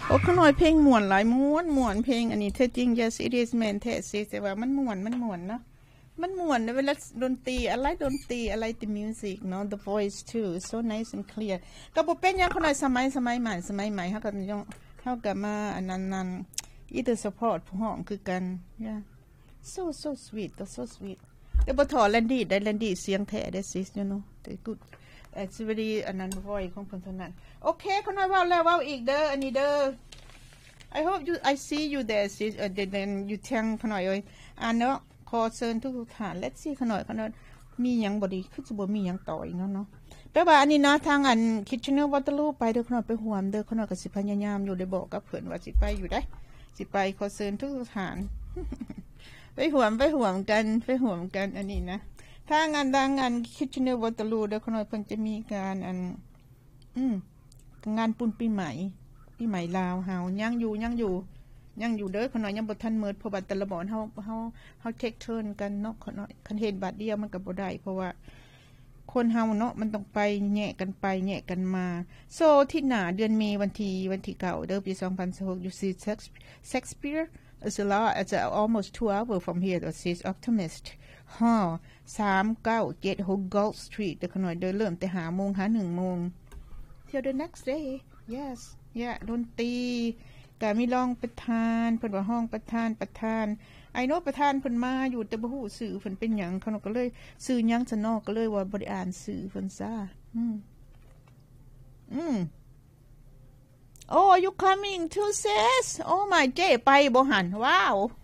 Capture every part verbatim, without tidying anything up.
โอ้ขน่อยเพลงม่วนหลายม่วนม่วนเพลงอันนี้เธอจริง yes it is man แท้สิแต่ว่ามันม่วนมันม่วนเนาะมันม่วนเวลาดนตรีอะไรดนตรีอะไร the music เนาะ the voice too so nice and clear ก็บ่เป็นหยังขน่อยสมัยสมัยใหม่สมัยใหม่เฮาก็ยังเฮาก็มาอันนั้นๆ either support ผู้ห้องคือกัน yeah so so sweet so sweet แต่บ่ถอแลนดี้ได้แลนดี้เสียงแท้ได้ sis you know the good it's very อันนั้น voice ของเพิ่นเท่านั้นโอเคขน่อยเว้าแล้วเว้าอีกเด้ออันนี้เด้อI hope you I see you there sis uh, then you แทงขน่อยเอ้ยอ่านเนาะขอเชิญทุกๆท่าน Let's see ขน่อยขน่อยมีหยังบ่ดีคือสิบ่มีหยังต่ออีกเนาะเนาะแปลว่าอันนี้เนาะทางอัน Kitchener Waterloo ไปเด้อขน่อยไปห่วมเด้อขน่อยก็สิพยายามอยู่ได้บอกกับเพิ่นว่าสิไปอยู่ได้สิไปขอเชิญทุกๆท่าน ไปห่วมไปห่วมกันไปห่วมกันอันนี้นะทางงานดังงาน Kitchener Waterloo เด้อขน่อยเพิ่นจะมีการอันอืมงานปุ่นปีใหม่ปีใหม่ลาวเฮายังอยู่ยังอยู่ยังอยู่เด้อขน่อยยังบ่ทันเมิดเพราะว่าแต่ละบ่อนเฮาเฮาเฮาเทคเทิร์นกันเนาะขน่อยคันเห็นบัดเดียวมันก็บ่ได้เพราะว่าคนเฮาเนาะมันต้องไปแยกกันไปแยกกันมาโซที่หน้าเดือนเมษวันที่วันที่เก้าเด้อปีสองพันสิบหกอยู่ Shakespeare it's a lot it's a almost two hours from here to see Optimist ฮอสามเก้าเจ็ดหก Gold Street เด้อขน่อยเด้อเริ่มแต่ห้าโมงหาหนึ่งโมง till the next day yes yeah ดนตรีก็มีรองประธานเพิ่นว่าห้องประธานประธานไอ้โนประธานเพิ่นมาอยู่แต่บ่ฮู้ชื่อเพิ่นเป็นหยังเขาก็เลยชื่อหยังซะเนาะก็เลยว่าบ่ได้อ่านชื่อเพิ่นซะอืมอืม Oh you coming to sis Oh my เจ้ไปบ่หันว้าว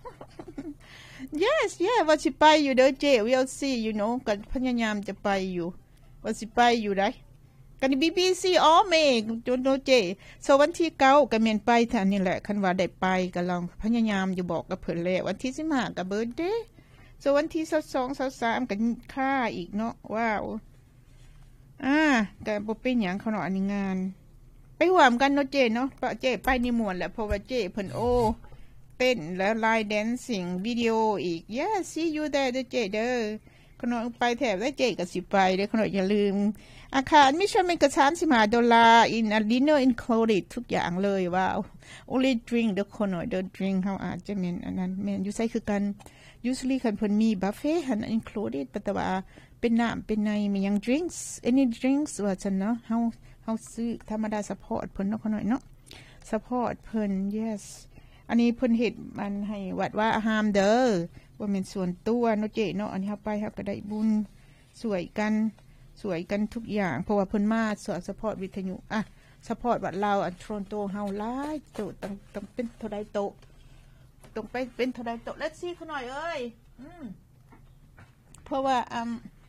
Yes yeah ว่าสิไปอยู่เด้อเจ้ we'll see you know ก็พยายามจะไปอยู่ว่าสิไปอยู่ได้กัน บี บี ซี อ๋อเมฆจนโนเจโซวันที่เก้าก็แม่นไปท่านนี่แหละคันว่าได้ไปก็ลองพยายามอยู่บอกกับเพิ่นแล้ววันที่สิบห้าก็เบิร์ธเดย์โซวันที่ยี่สิบสอง ยี่สิบสามก็ค่าอีกเนาะว้าวอ่าก็บ่เป็นหยังเขาเนาะอันนี้งานไปร่วมกันเนาะเจเนาะปะเจไปนี่ม่วนแหละเพราะว่าเจเพิ่นโอ้เต้นแล้วไลน์แดนซิ่งวิดีโออีก Yeah see you there เด้อเจเด้อขนมไปแถบได้เจก็สิไปเด้อขนมอย่าลืมอาคารมิชมินกระสามสิบห้าดอลลาร์ in a dinner included ทุกอย่างเลยว้าว only drink เด้อคนหน่อยเด้อ drink เฮาอาจจะแม่นอันนั้นแม่นอยู่ใส่คือกัน usually คันเพิ่นมีบุฟเฟ่ต์หัน included แต่ว่าเป็นน้ำเป็นในมีหยัง drinks any drinks ว่าซั่นเนาะเฮาเฮาซื้อธรรมดา support เพิ่นเนาะคนหน่อยเนาะ support เพิ่น yes อันนี้เพิ่นเฮ็ดมันให้วัดว่าห้ามเด้อว่าเป็นส่วนตัวเนาะเจเนาะอันนี้เฮาไปเฮาก็ได้บุญสวยกันสวยกันทุกอย่างเพราะว่าเพิ่นมาสอนซัพพอร์ตวิทยุอ่ะซัพพอร์ตวัดลาวอันโทรนโตเฮาหลายโตต้องต้องเป็นเท่าใดโตต้องไปเป็นเท่าใดโต Let's see เขาหน่อยเอ้ยอืมเพราะว่าอืม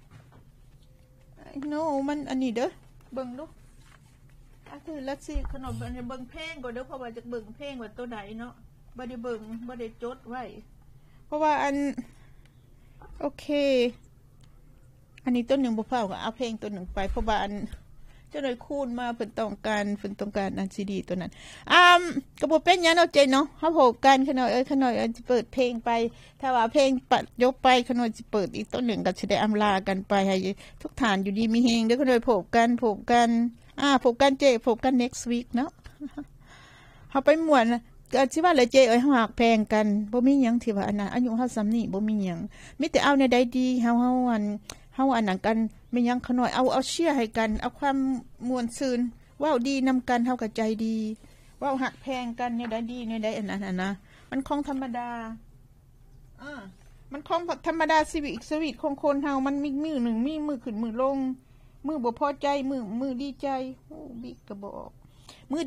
no มันอันนี้เด้อเบิ่งดูอ่ะคือ Let's see เขาหน่อยเบิ่งเพลงก่อนเด้อเพราะว่าจะเบิ่งเพลงว่าตัวใดเนาะบ่ได้เบิ่งบ่ได้จดไว้เพราะว่าอันโอเคอันนี้ตัวหนึ่งบ่พอก็เอาเพลงตัวหนึ่งไปเพราะว่าอันเจ้าหน่อยคูณมาเพิ่นต้องการเพิ่นต้องการอันซีดีตัวนั้นอ่าก็บ่เป็นหยังเนาะเจเนาะเฮาโหบกันขน่อยเอ้ยขน่อยสิเปิดเพลงไปถ้าว่าเพลงปัดยกไปขน่อยสิเปิดอีกตัวหนึ่งก็สิได้อำลากันไปให้ทุกท่านอยู่ดีมีเฮงเด้อขน่อยโผบกันโผบกันอ่าโผบกันเจโผบกัน next week เนาะเฮาไปม่วนก็สิว่าเลยเจเอ้ยเฮาฮักแพงกันบ่มีหยังที่ว่าอันนั้นอายุเฮาส่ำนี้บ่มีหยังมีแต่เอาในใดดีเฮาเฮาอันเฮาอันนั้นกันไม่ยังขน่อยเอาเอาเชียร์ให้กันเอาความม่วนซื่นว้าวดีนำกันเฮาก็ใจดีว้าวฮักแพงกันเนี่ยได้ดีเนี่ยได้อันนั้นน่ะนะมันของธรรมดาอ่ามันของธรรมดาชีวิตชีวิตของคนเฮามันมีมื้อนึงมีมื้อขึ้นมื้อลงมื้อบ่พอใจมื้อมื้อดีใจโอ้บิ๊กก็บอก